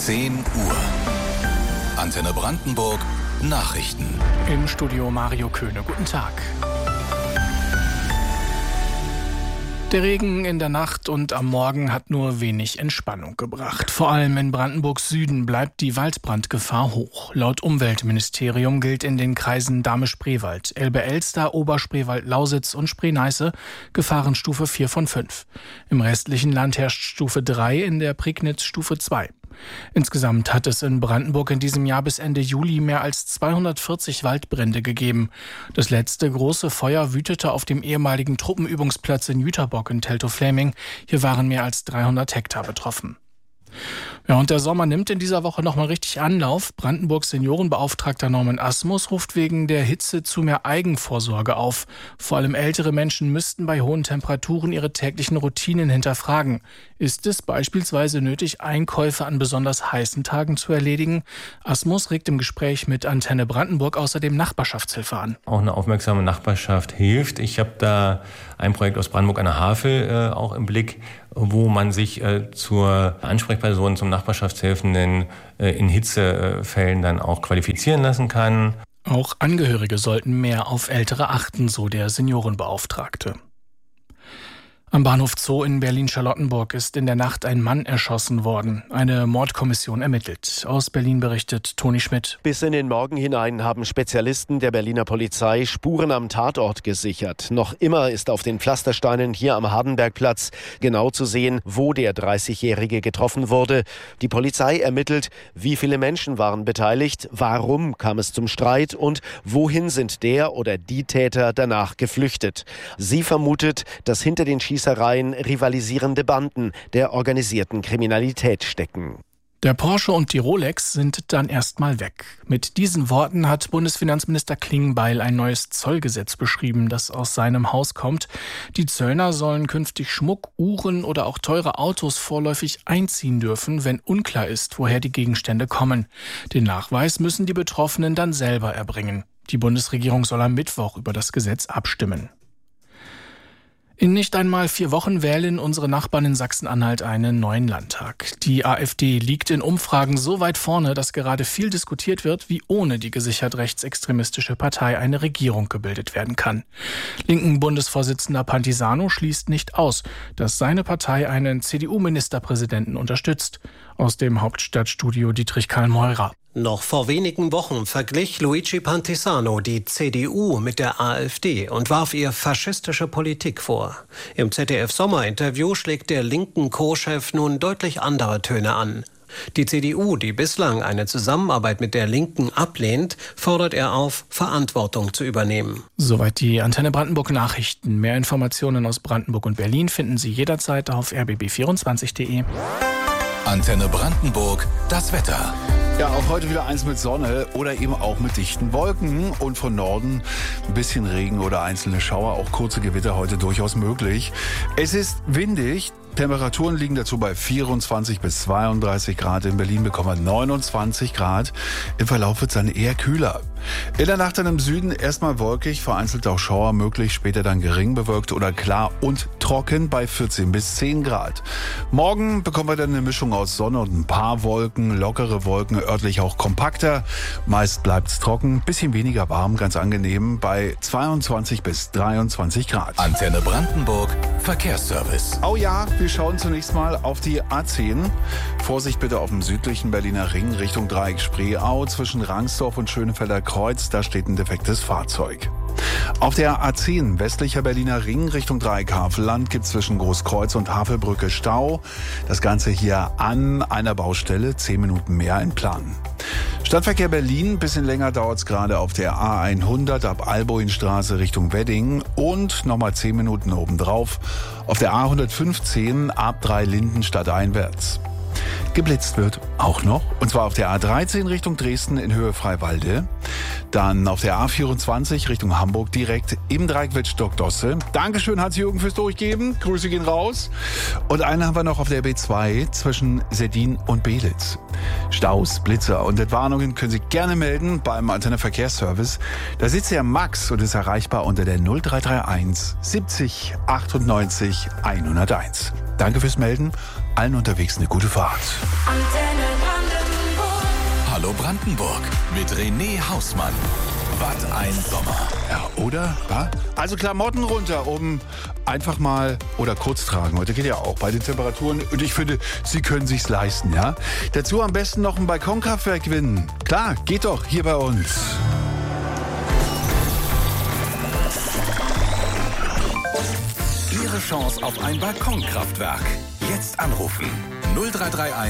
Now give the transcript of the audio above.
10 Uhr. Antenne Brandenburg Nachrichten. Im Studio Mario Köhne. Guten Tag. Der Regen in der Nacht und am Morgen hat nur wenig Entspannung gebracht. Vor allem in Brandenburgs Süden bleibt die Waldbrandgefahr hoch. Laut Umweltministerium gilt in den Kreisen Dahme-Spreewald, Elbe-Elster, Oberspreewald-Lausitz und Spree-Neiße Gefahrenstufe 4 von 5. Im restlichen Land herrscht Stufe 3, in der Prignitz Stufe 2. Insgesamt hat es in Brandenburg in diesem Jahr bis Ende Juli mehr als 240 Waldbrände gegeben. Das letzte große Feuer wütete auf dem ehemaligen Truppenübungsplatz in Jüterbock in Teltow-Fläming. Hier waren mehr als 300 Hektar betroffen. Ja, und der Sommer nimmt in dieser Woche nochmal richtig Anlauf. Brandenburgs Seniorenbeauftragter Norman Asmus ruft wegen der Hitze zu mehr Eigenvorsorge auf. Vor allem ältere Menschen müssten bei hohen Temperaturen ihre täglichen Routinen hinterfragen. Ist es beispielsweise nötig, Einkäufe an besonders heißen Tagen zu erledigen? Asmus regt im Gespräch mit Antenne Brandenburg außerdem Nachbarschaftshilfe an. Auch eine aufmerksame Nachbarschaft hilft. Ich habe da ein Projekt aus Brandenburg an der Havel auch im Blick, wo man sich zur Ansprechperson, zum Nachbarschaftshelfenden in Hitzefällen dann auch qualifizieren lassen kann. Auch Angehörige sollten mehr auf Ältere achten, so der Seniorenbeauftragte. Am Bahnhof Zoo in Berlin-Charlottenburg ist in der Nacht ein Mann erschossen worden. Eine Mordkommission ermittelt. Aus Berlin berichtet Toni Schmidt. Bis in den Morgen hinein haben Spezialisten der Berliner Polizei Spuren am Tatort gesichert. Noch immer ist auf den Pflastersteinen hier am Hardenbergplatz genau zu sehen, wo der 30-Jährige getroffen wurde. Die Polizei ermittelt, wie viele Menschen waren beteiligt, warum kam es zum Streit und wohin sind der oder die Täter danach geflüchtet. Sie vermutet, dass hinter den Schießereien rivalisierende Banden der organisierten Kriminalität stecken. Der Porsche und die Rolex sind dann erstmal weg. Mit diesen Worten hat Bundesfinanzminister Klingbeil ein neues Zollgesetz beschrieben, das aus seinem Haus kommt. Die Zöllner sollen künftig Schmuck, Uhren oder auch teure Autos vorläufig einziehen dürfen, wenn unklar ist, woher die Gegenstände kommen. Den Nachweis müssen die Betroffenen dann selber erbringen. Die Bundesregierung soll am Mittwoch über das Gesetz abstimmen. In nicht einmal 4 Wochen wählen unsere Nachbarn in Sachsen-Anhalt einen neuen Landtag. Die AfD liegt in Umfragen so weit vorne, dass gerade viel diskutiert wird, wie ohne die gesichert rechtsextremistische Partei eine Regierung gebildet werden kann. Linken Bundesvorsitzender Pantisano schließt nicht aus, dass seine Partei einen CDU-Ministerpräsidenten unterstützt. Aus dem Hauptstadtstudio Dietrich Karl Meurer. Noch vor wenigen Wochen verglich Luigi Pantisano die CDU mit der AfD und warf ihr faschistische Politik vor. Im ZDF-Sommerinterview schlägt der linken Co-Chef nun deutlich andere Töne an. Die CDU, die bislang eine Zusammenarbeit mit der Linken ablehnt, fordert er auf, Verantwortung zu übernehmen. Soweit die Antenne Brandenburg Nachrichten. Mehr Informationen aus Brandenburg und Berlin finden Sie jederzeit auf rbb24.de. Antenne Brandenburg, das Wetter. Ja, auch heute wieder eins mit Sonne oder eben auch mit dichten Wolken und von Norden ein bisschen Regen oder einzelne Schauer, auch kurze Gewitter heute durchaus möglich. Es ist windig. Temperaturen liegen dazu bei 24 bis 32 Grad. In Berlin bekommen wir 29 Grad. Im Verlauf wird es dann eher kühler. In der Nacht dann im Süden erstmal wolkig, vereinzelt auch Schauer möglich, später dann gering bewölkt oder klar und trocken bei 14 bis 10 Grad. Morgen bekommen wir dann eine Mischung aus Sonne und ein paar Wolken, lockere Wolken, örtlich auch kompakter. Meist bleibt es trocken, bisschen weniger warm, ganz angenehm bei 22 bis 23 Grad. Antenne Brandenburg Verkehrsservice. Oh ja, wir schauen zunächst mal auf die A10. Vorsicht bitte auf dem südlichen Berliner Ring Richtung Dreieck Spreeau zwischen Rangsdorf und Schönefelder Kreuz. Da steht ein defektes Fahrzeug. Auf der A10 westlicher Berliner Ring Richtung Dreieck Havelland gibt es zwischen Großkreuz und Havelbrücke Stau. Das Ganze hier an einer Baustelle, 10 Minuten mehr in Plan. Stadtverkehr Berlin, ein bisschen länger dauert es gerade auf der A100 ab Alboinstraße Richtung Wedding und nochmal 10 Minuten obendrauf auf der A115 ab Dreilinden einwärts. Geblitzt wird auch noch, und zwar auf der A13 Richtung Dresden in Höhe Freiwalde, dann auf der A24 Richtung Hamburg direkt im Dreieck Wittstock-Dosse. Dankeschön Hans-Jürgen fürs Durchgeben, Grüße gehen raus. Und einen haben wir noch auf der B2 zwischen Seddin und Belitz. Staus, Blitzer und Entwarnungen können Sie gerne melden beim Antenne Verkehrsservice. Da sitzt der Max und ist erreichbar unter der 0331 70 98 101. Danke fürs Melden. Allen unterwegs eine gute Fahrt. Antenne Brandenburg. Hallo Brandenburg mit René Hausmann. Was ein Sommer. Ja, oder? Ja? Also Klamotten runter, um einfach mal oder kurz tragen. Heute geht ja auch bei den Temperaturen. Und ich finde, Sie können sich's leisten, ja? Dazu am besten noch ein Balkonkraftwerk gewinnen. Klar, geht doch hier bei uns. Ihre Chance auf ein Balkonkraftwerk. Jetzt anrufen. 0331